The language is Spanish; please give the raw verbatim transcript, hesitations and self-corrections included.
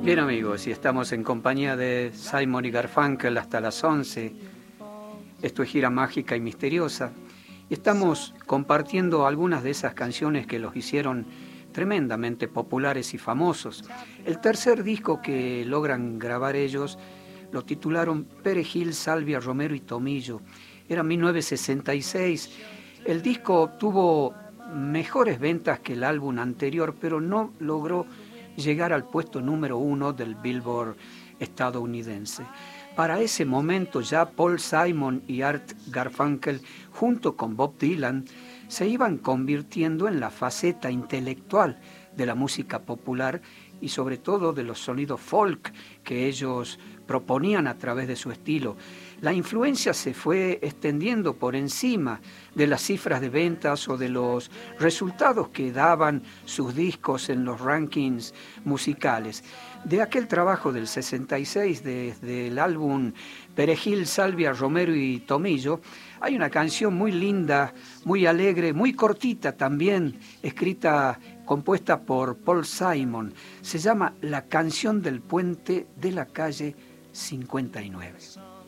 Bien amigos, y estamos en compañía de Simon y Garfunkel hasta las once. Esto es Gira Mágica y Misteriosa. Y estamos compartiendo algunas de esas canciones que los hicieron tremendamente populares y famosos. El tercer disco que logran grabar ellos lo titularon Perejil, Salvia, Romero y Tomillo. Era mil novecientos sesenta y seis. El disco obtuvo mejores ventas que el álbum anterior, pero no logró llegar al puesto número uno del Billboard estadounidense. Para ese momento ya Paul Simon y Art Garfunkel, junto con Bob Dylan, se iban convirtiendo en la faceta intelectual de la música popular y sobre todo de los sonidos folk que ellos proponían a través de su estilo. La influencia se fue extendiendo por encima de las cifras de ventas o de los resultados que daban sus discos en los rankings musicales. De aquel trabajo del sesenta y seis, desde el álbum Perejil, Salvia, Romero y Tomillo, hay una canción muy linda, muy alegre, muy cortita también, escrita, compuesta por Paul Simon. Se llama La canción del puente de la calle cincuenta y nueve.